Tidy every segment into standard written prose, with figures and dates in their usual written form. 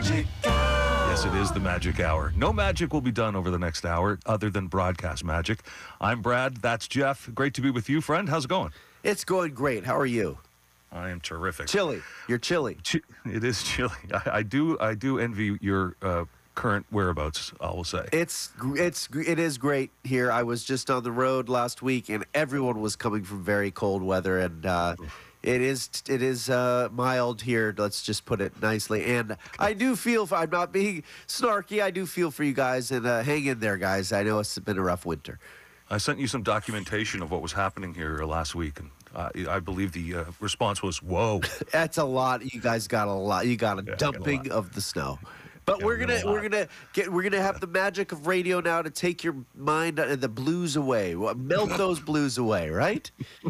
Yes, it is the magic hour. No magic will be done over the next hour other than broadcast magic. I'm Brad. That's Jeff. Great to be with you, friend. How's it going? It's going great. How are you? I am terrific. Chilly. You're chilly. It is chilly. I do envy your current whereabouts, I will say. It is great here. I was just on the road last week, and everyone was coming from very cold weather, and it is mild here. Let's just put it nicely. And I do feel, I'm not being snarky, I do feel for you guys, and hang in there, guys. I know it's been a rough winter. I sent you some documentation of what was happening here last week, and I believe the response was, "Whoa." That's a lot. You guys got a lot. You got a dumping of the snow. But we're gonna have the magic of radio now to take your mind and the blues away, melt those blues away, right?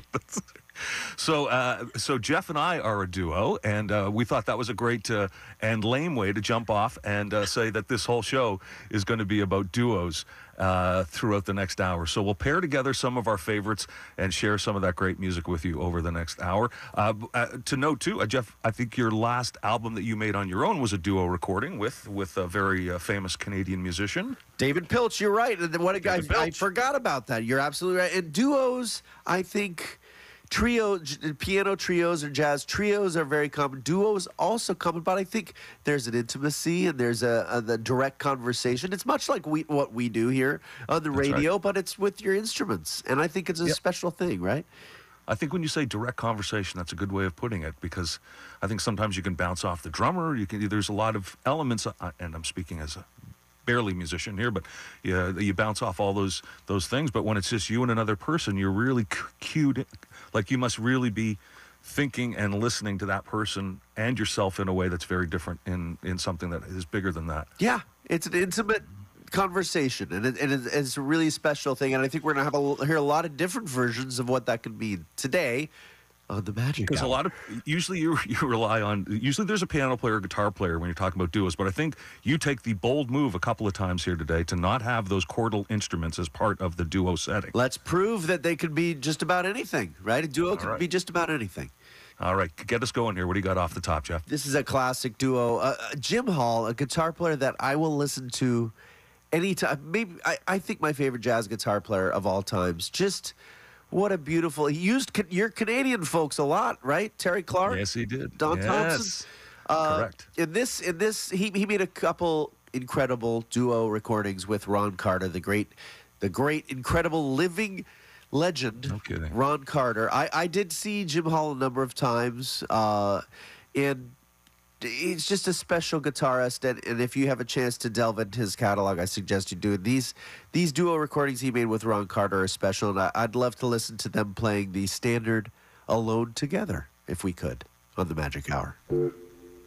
So Jeff and I are a duo, and we thought that was a great and lame way to jump off and say that this whole show is going to be about duos throughout the next hour. So we'll pair together some of our favorites and share some of that great music with you over the next hour. To note, too, Jeff, I think your last album that you made on your own was a duo recording with a very famous Canadian musician. David Pilch, you're right. And what a guy. I forgot about that. You're absolutely right. And duos, I think... piano trios or jazz trios are very common. Duos also common, but I think there's an intimacy and there's the direct conversation. It's much like what we do here on the radio, but it's with your instruments, and I think it's a special thing, right? I think when you say direct conversation, that's a good way of putting it, because I think sometimes you can bounce off the drummer. There's a lot of elements, and I'm speaking as a barely musician here, but you bounce off all those things. But when it's just you and another person, you're really cued. Like, you must really be thinking and listening to that person and yourself in a way that's very different in something that is bigger than that. Yeah, it's an intimate conversation, and it's a really special thing. And I think we're going to hear a lot of different versions of what that could mean today on the Magic Hour. Because a lot of, usually you rely on, usually there's a piano player or guitar player when you're talking about duos, but I think you take the bold move a couple of times here today to not have those chordal instruments as part of the duo setting. Let's prove that they could be just about anything, right? A duo can be just about anything. All right, get us going here. What do you got off the top, Jeff? This is a classic duo. Jim Hall, a guitar player that I will listen to anytime. Maybe I think my favorite jazz guitar player of all times. Just... what a beautiful... He used your Canadian folks a lot, right? Terry Clark? Yes, he did. Don Thompson? Correct. In this, he made a couple incredible duo recordings with Ron Carter, the great, incredible living legend. No kidding. Ron Carter. I did see Jim Hall a number of times, and he's just a special guitarist, and if you have a chance to delve into his catalog, I suggest you do it. These duo recordings he made with Ron Carter are special, and I'd love to listen to them playing the standard Alone Together, if we could, on the Magic Hour.